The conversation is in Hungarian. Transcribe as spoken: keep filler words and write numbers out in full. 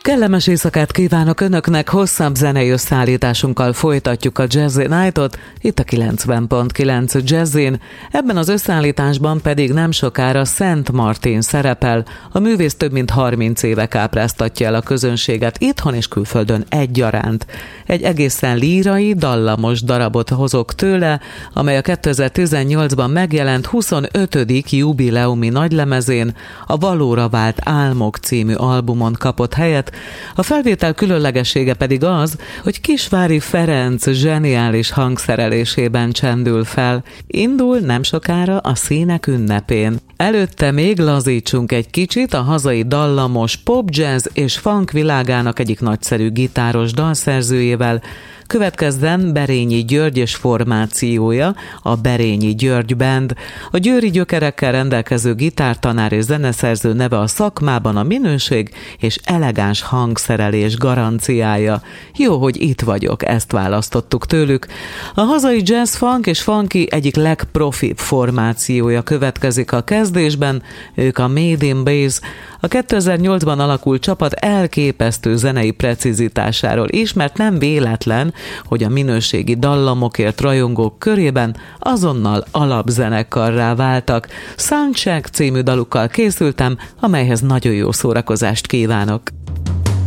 Kellemes éjszakát kívánok Önöknek, hosszabb zenei összeállításunkkal folytatjuk a Jazzy Night-ot, itt a kilencven pont kilenc Jazzin. Ebben az összeállításban pedig nem sokára Szent Martin szerepel, a művész több mint harminc éve kápráztatja el a közönséget itthon és külföldön egyaránt. Egy egészen lírai, dallamos darabot hozok tőle, amely a kétezer-tizennyolcban megjelent huszonötödik jubileumi nagylemezén, a Valóra vált álmok című albumon kapott helyet. A felvétel különlegessége pedig az, hogy Kisvári Ferenc zseniális hangszerelésében csendül fel. Indul nem sokára a Színek ünnepén. Előtte még lazítsunk egy kicsit a hazai dallamos pop, jazz és funk világának egyik nagyszerű gitáros dalszerzőjével. Következzen Berényi György és formációja, a Berényi György Band. A győri gyökerekkel rendelkező gitártanár és zeneszerző neve a szakmában a minőség és elegáns hangszerelés garanciája. Jó, hogy itt vagyok, ezt választottuk tőlük. A hazai jazz, funk és funky egyik legprofibb formációja következik a kezdésben, ők a Made in Bass. A kétezer-nyolcban alakult csapat elképesztő zenei precizitásáról ismert, nem véletlen, hogy a minőségi dallamokért rajongók körében azonnal alapzenekarrá váltak. Soundcheck című dalukkal készültem, amelyhez nagyon jó szórakozást kívánok.